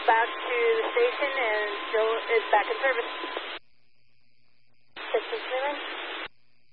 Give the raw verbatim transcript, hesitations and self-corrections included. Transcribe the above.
back to the station and still is back in service.